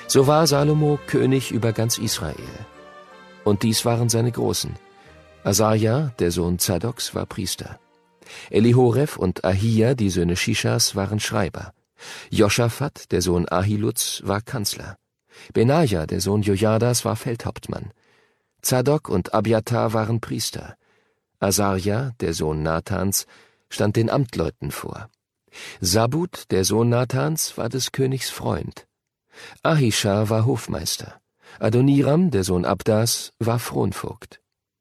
So war Salomo König über ganz Israel. Und dies waren seine Großen. Asaja, der Sohn Zadoks, war Priester. Elihoref und Ahia, die Söhne Shishas, waren Schreiber. Joschafat, der Sohn Ahiluds, war Kanzler. Benaja, der Sohn Jojadas, war Feldhauptmann. Zadok und Abiatar waren Priester. Asarja, der Sohn Nathans, stand den Amtleuten vor. Sabut, der Sohn Nathans, war des Königs Freund. Ahisha war Hofmeister. Adoniram, der Sohn Abdas, war Fronvogt.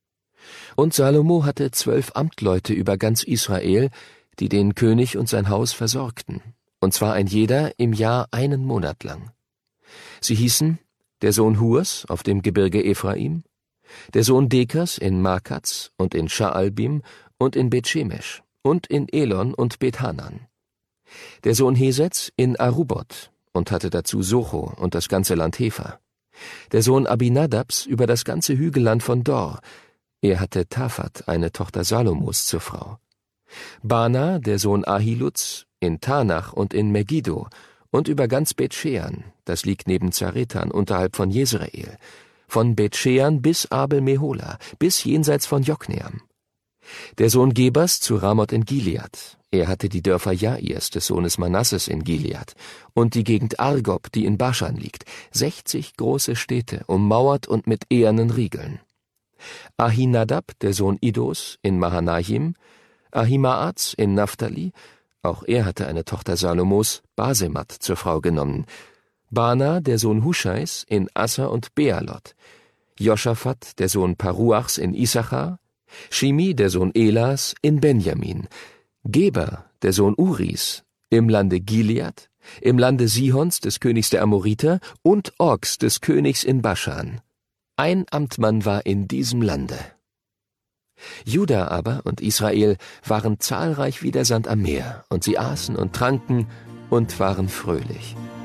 Und Salomo hatte 12 Amtleute über ganz Israel, die den König und sein Haus versorgten, und zwar ein jeder im Jahr 1 Monat lang. Sie hießen der Sohn Hurs auf dem Gebirge Ephraim, der Sohn Dekas in Makaz und in Schaalbim und in Bethshemesh und in Elon und Bethanan, der Sohn Hesetz in Arubot und hatte dazu Socho und das ganze Land Hefer, der Sohn Abinadabs über das ganze Hügelland von Dor, er hatte Taphat, eine Tochter Salomos, zur Frau. Bana, der Sohn Ahiluds, in Tanach und in Megiddo und über ganz Bethshean, das liegt neben Zarethan unterhalb von Jezreel, von Bethshean bis Abel-Mehola, bis jenseits von Jokneam. Der Sohn Gebas zu Ramoth in Gilead, er hatte die Dörfer Jairs, des Sohnes Manasses, in Gilead und die Gegend Argob, die in Baschan liegt, 60 große Städte, ummauert und mit ehernen Riegeln. Ahinadab, der Sohn Idos, in Mahanahim, Ahimaaz in Naphtali, auch er hatte eine Tochter Salomos, Basemat, zur Frau genommen, Bana, der Sohn Huscheis, in Asser und Bealot, Joschafat, der Sohn Paruachs, in Issachar, Shimi, der Sohn Elas, in Benjamin, Geber, der Sohn Uris, im Lande Gilead, im Lande Sihons, des Königs der Amoriter, und Ogs, des Königs in Baschan. Ein Amtmann war in diesem Lande. Juda aber und Israel waren zahlreich wie der Sand am Meer, und sie aßen und tranken und waren fröhlich.